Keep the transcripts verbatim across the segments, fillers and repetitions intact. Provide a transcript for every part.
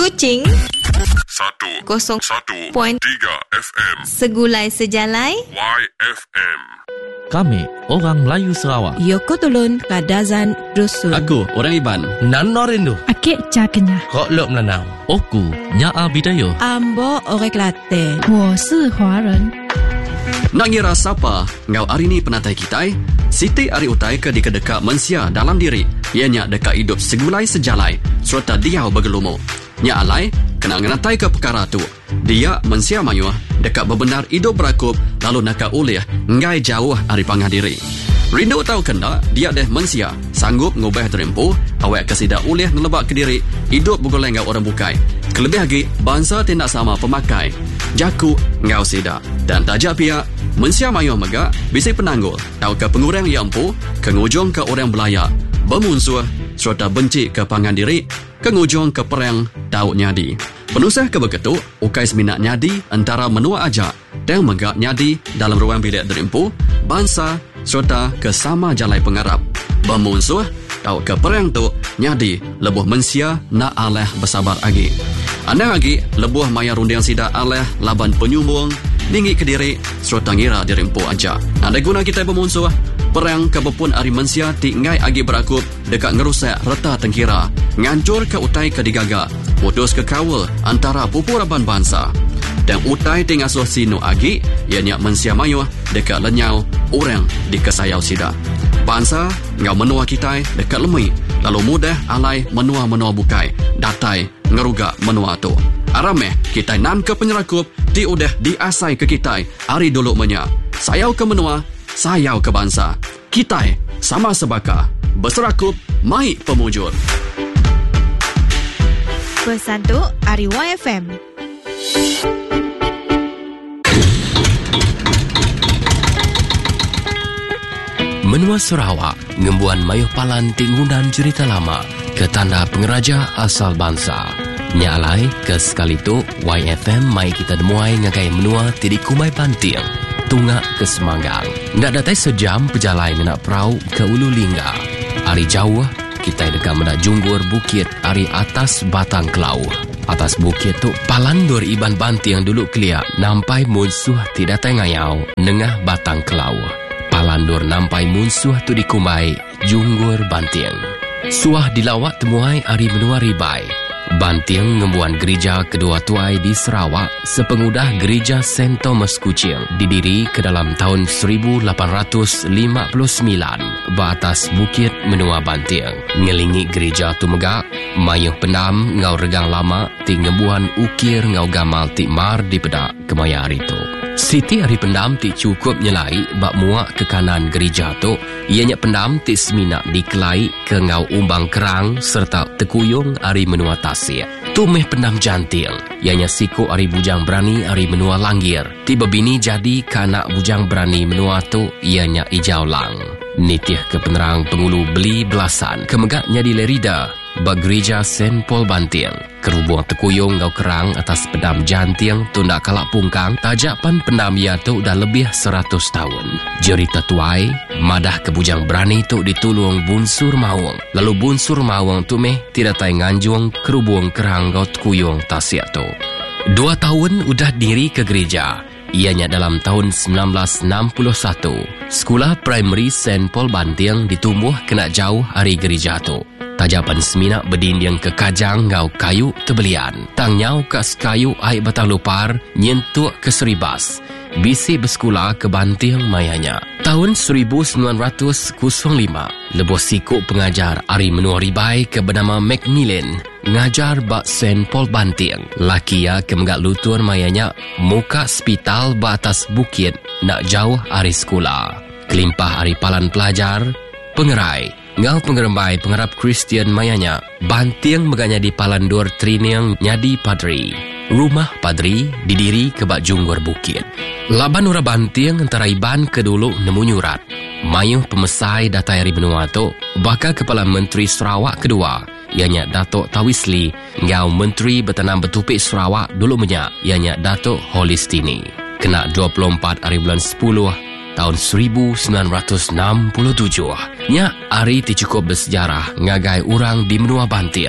Kuching Satu Kosong Satu Point Tiga F M Segulai Sejalai Y F M. Kami, orang Melayu Sarawak. Yoko Tulun Kadazan Dusun. Aku, orang Iban. Nano Rindu. Akik Cakenya. Kok Lok Melanau. Oku, Nyaa Bidayo. Ambo Orang Kelate. 我是华人。 Nak ngira siapa? Ngau hari ni penatai kitai. Siti ari utai ke di kedekak mensia dalam diri. Ianya dekat hidup segulai sejalai. Serta diau bergelumu. Nya alai, kena ngenatai ke perkara tu. Dia mensia mayuah dekat berbenar hidup berakup. Lalu nak ulih ngai jauh ari pangah diri. Rindu tahu kena dia deh mensia. Sanggup ngubah terimpu. Awak kesida ulih ngelebak ke diri. Hidup bergoleng ngau orang bukai. Kelebih lagi, bangsa tindak sama pemakai. Jaku ngau sida. Dan tajak pihak, mensia mayuh megak, bisi penanggul. Tahu ke pengurang yang empu, kengujung ke orang belayak. Bermunsuh, serta benci ke pangan diri, kengujung ke perang tahu nyadi. Penusah ke begitu, ukai seminat nyadi antara menua ajak. Dan megak nyadi dalam ruang bilik derimpu, bangsa, serta ke sama jalai pengarap. Bermunsuh, tahu ke perang tu, nyadi, lebuh mensia nak aleh bersabar lagi. Anda lagi, lebuh maya runding sida aleh laban penyumbung, dinggi ke diri, serta ngira dirimpu aja. Anda guna kita bermunsuh, perang kebepun ari mensia ti ngai agi berakup dekat ngerusak reta tengkira, ngancur ke utai ke digaga, putus ke kawal antara pupuraban bangsa. Dan utai ti ngasuh sinu agi, ianya mensia mayuh dekat lenyau orang di kesayau sida. Bangsa ngau menua kita dekat lemui, lalu mudah alai menua-menua bukai, datai ngerugak menua tu. Arameh kita nan ke penyerakup ti udah diasai ke kita hari dulu menya. Sayau ke menua, sayau ke bangsa. Kita sama sebaka berserakup mai pemujur. Pesan tu Ari Y F M. Menua Sarawak, ngembuan mayuh palan tingunan cerita lama ke tanda pengeraja asal bangsa. Nyalai ke sekali tu, Y F M mai kita demuai ngagai menua tidi kumai banting. Tungak ke Semanggang. Ndak datai sejam pejalai menak perahu ke Ulu Lingga. Ari jauh, kita dekat menak junggur bukit ari atas batang kelau. Atas bukit tu, palan dor Iban banting dulu keliak nampai munsuh tidak tengayau nengah batang kelau. Palandur nampai munsuh tu dikumai junggur banting. Suah dilawat temuai ari menua ribai. Banting ngembuan gereja kedua tuai di Sarawak sepengudah gereja Saint Thomas Kuching didiri ke dalam tahun seribu lapan ratus lima puluh sembilan batas bukit menua Banting. Ngelingi gereja tu megak, mayuh pendam ngau regang lama ti ngembuan ukir ngau gamal ti mar di pedak kemaya hari tu. Siti hari pendam ti cukup nyelai bak muak ke kanan gereja tu. Ianya pendam ti seminak dikelai ke ngau umbang kerang serta tekuyung hari menua tasir. Tu meh pendam jantil. Ianya siku hari bujang berani hari menua langgir. Tiba bini jadi kanak bujang berani menua tu ianya ijau lang. Nitih ke penerang pengulu beli belasan. Kemegaknya di Lerida bak gereja Saint Paul Banting. Kerubung tekuyung ngau kerang atas pendam janting tundak kalak pungkang. Tajapan pendam ia tu dah lebih seratus tahun. Jerita tuai, madah ke bujang berani tu ditulung bunsur mawang. Lalu bunsur mawang tu meh tidak tay nganjung kerubung kerang ngau tekuyung tasya tu. Dua tahun udah diri ke gereja. Ianya dalam tahun sembilan belas enam puluh satu. Sekolah Primary Saint Paul Banting ditumbuh kena jauh hari gereja tu. Tajapan seminak berdinding ke kajang ngau kayu tebelian. Tang nyau kas kayu air batang lupar nyentuk ke seribas. Bisi bersekolah ke Banting mayanya. Tahun seribu sembilan ratus lima, lebuh sikuk pengajar Ari Menua Ribai ke bernama Macmillan ngajar bak Saint Paul Banting. Laki ya ke megak lutur mayanya muka hospital batas bukit nak jauh Ari sekolah. Kelimpah Ari palan pelajar, pengerai. Ngau pengerembai pengharap Kristian mayanya, Banting megaknya di Palandur Triniang nyadi padri. Rumah padri didiri ke bak junggur bukit. Laban ura Banting antara Iban ke dulu nemu nyurat. Mayuh pemesai datai hari benua tu, bakal Kepala Menteri Sarawak kedua, ianya Datuk Tawisli, ngau Menteri Bertanam Betupik Sarawak dulu menyak, ianya Datuk Holistini. Kena dua puluh empat hari bulan sepuluh, tahun seribu sembilan ratus enam puluh tujuh. Nya hari ti cukup bersejarah ngagai orang di menua Banting.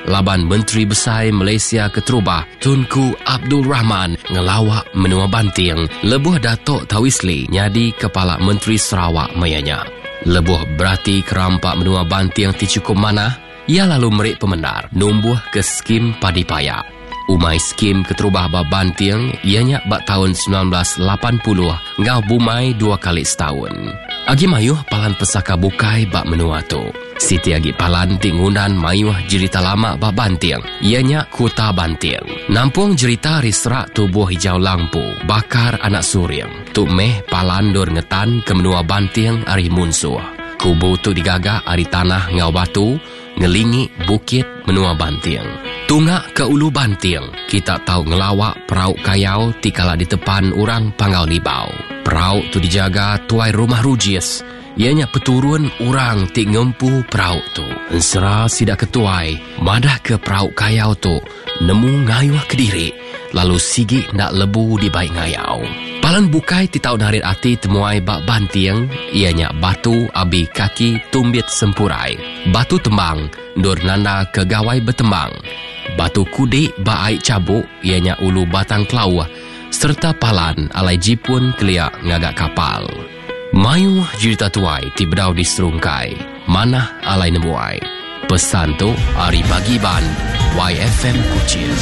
laban Menteri Besar Malaysia Keterubah Tunku Abdul Rahman ngelawak menua banting lebuh Datuk Tawisli nyadi Kepala Menteri Sarawak mayanya. Lebuh berarti kerampak menua banting ti cukup manah, ia lalu merik pemendar numbuh ke skim padi payak. Umai skim Keterubah bab banting ianya bak tahun sembilan belas lapan puluh ngau bumai dua kali setahun. Agi mayuh palan pesaka bukai bak menua tu. Siti agi palan tingunan mayuh jerita lama bak banting ianya Kuta Banting. Nampung jerita risrak tubuh hijau lampu bakar anak suring. Tu meh palan dor ngetan ke menua banting ari munsuh. Kubu tu digagak ari tanah ngau batu ngelingi bukit menua banting. Tungak ke ulu banting, kita tahu ngelawak perauk kayau tikala di depan orang Pangau Libau. Perauk tu dijaga tuai rumah rujis. Ianya peturun orang tik ngempu perauk tu. Ensera sidak ketuai, madah ke perauk kayau tu, nemu ngayuh ke diri, lalu sigi nak lebu di baik ngayau. Palan bukai ti tahun harit ati temuai bak banting, ianya batu abi kaki tumbit sempurai. Batu tembang, dur nanda ke gawai betembang. Batu kudik ba aik cabuk, ianya ulu batang kelau, serta palan alai jipun keliak ngagak kapal. Mayu cerita tuai tibedau di serungkai, manah alai nemuai. Pesan tu, Ari Bagiban, Y F M Kuching.